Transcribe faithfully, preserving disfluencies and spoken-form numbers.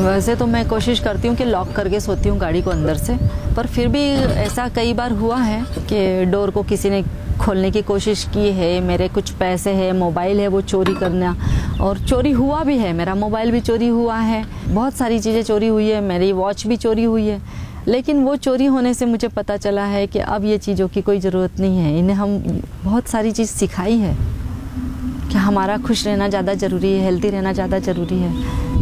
वैसे तो मैं कोशिश करती हूँ कि लॉक करके सोती हूँ गाड़ी को अंदर से, पर फिर भी ऐसा कई बार हुआ है कि डोर को किसी ने खोलने की कोशिश की है। मेरे कुछ पैसे हैं, मोबाइल है, वो चोरी करना, और चोरी हुआ भी है। मेरा मोबाइल भी चोरी हुआ है, बहुत सारी चीज़ें चोरी हुई है, मेरी वॉच भी चोरी हुई है। लेकिन वो चोरी होने से मुझे पता चला है कि अब ये चीज़ों की कोई ज़रूरत नहीं है। इन्हें हम बहुत सारी चीज़ सिखाई है कि हमारा खुश रहना ज़्यादा ज़रूरी है, हेल्दी रहना ज़्यादा ज़रूरी है।